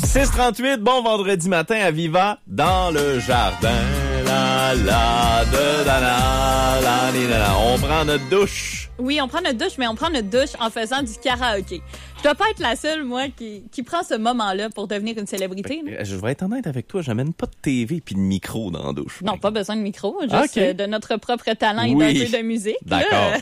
6h38, bon vendredi matin à Viva, dans le jardin. La la de la la la la la. On prend notre douche. Oui, on prend notre douche, mais on prend notre douche en faisant du karaoké. Je dois pas être la seule, moi, qui prend ce moment-là pour devenir une célébrité. Je vais être honnête avec toi, j'amène pas de TV puis de micro dans la douche. Non, pas besoin de micro, juste de notre propre talent et d'un peu de musique. D'accord.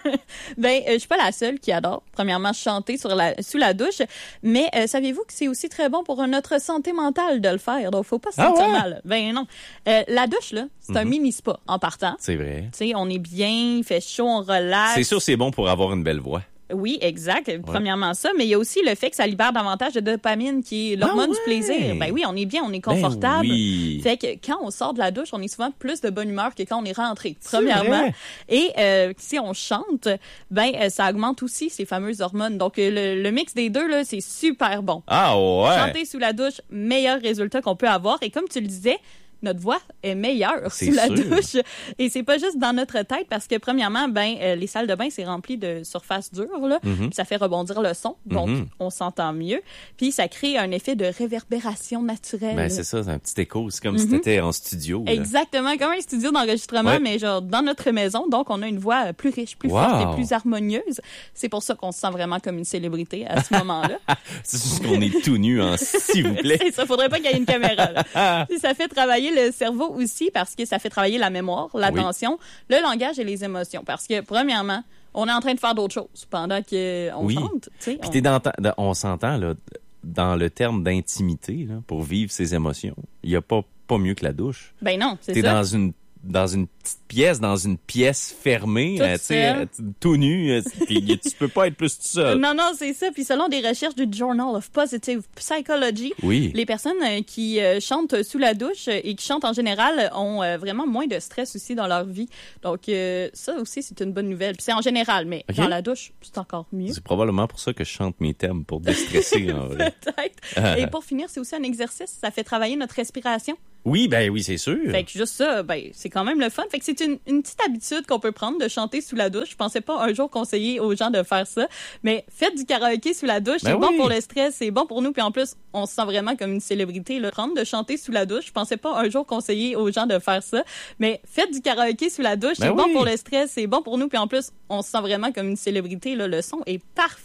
Je suis pas la seule qui adore, premièrement, chanter sous la douche, mais saviez-vous que c'est aussi très bon pour notre santé mentale de le faire, donc faut pas se sentir mal. Ben non. La douche, là, c'est un mini-spa en partant. C'est vrai. Tu sais, on est bien, il fait chaud, on relaxe. C'est sûr, c'est bon pour avoir une belle voix. Oui, exact. Premièrement ça, mais il y a aussi le fait que ça libère davantage de dopamine, qui est l'hormone du plaisir. Ben oui, on est bien, on est confortable. Ben oui. Fait que quand on sort de la douche, on est souvent plus de bonne humeur que quand on est rentré, premièrement. Et si on chante, ça augmente aussi ces fameuses hormones. Donc le mix des deux, là, c'est super bon. Ah ouais! Chanter sous la douche, meilleur résultat qu'on peut avoir. Et comme tu le disais, notre voix est meilleure sous la douche. Et c'est pas juste dans notre tête parce que, premièrement, les salles de bain, c'est rempli de surface dure, là. Puis ça fait rebondir le son. Donc, on s'entend mieux. Puis ça crée un effet de réverbération naturelle. Ben, c'est ça, c'est un petit écho. C'est comme si t'étais en studio. Là. Exactement, comme un studio d'enregistrement, mais genre dans notre maison. Donc, on a une voix plus riche, plus forte et plus harmonieuse. C'est pour ça qu'on se sent vraiment comme une célébrité à ce moment-là. C'est juste qu'on est tout nu, hein, s'il vous plaît. C'est ça, faudrait pas qu'il y ait une caméra, là. Puis ça fait travailler le cerveau aussi parce que ça fait travailler la mémoire, l'attention, le langage et les émotions. Parce que, premièrement, on est en train de faire d'autres choses pendant qu'on chante. Puis on s'entend là, dans le terme d'intimité là, pour vivre ses émotions. Il n'y a pas mieux que la douche. Ben non, c'est ça. T'es dans une petite pièce, dans une pièce fermée, tout nu, tu peux pas être plus tout seul. Non, c'est ça. Puis selon des recherches du Journal of Positive Psychology, les personnes qui chantent sous la douche et qui chantent en général ont vraiment moins de stress aussi dans leur vie. Donc ça aussi, c'est une bonne nouvelle. Puis c'est en général, mais dans la douche, c'est encore mieux. C'est probablement pour ça que je chante mes thèmes, pour déstresser. En vrai. Peut-être. Et pour finir, c'est aussi un exercice. Ça fait travailler notre respiration. Oui, c'est sûr. Fait que juste ça, c'est quand même le fun. Fait que c'est une petite habitude qu'on peut prendre de chanter sous la douche. Je pensais pas un jour conseiller aux gens de faire ça, mais faites du karaoké sous la douche. C'est bon pour le stress, c'est bon pour nous. Puis en plus, on se sent vraiment comme une célébrité. Là. Prendre de chanter sous la douche. Je pensais pas un jour conseiller aux gens de faire ça, mais faites du karaoké sous la douche. C'est bon pour le stress, c'est bon pour nous. Puis en plus, on se sent vraiment comme une célébrité. Là. Le son est parfait.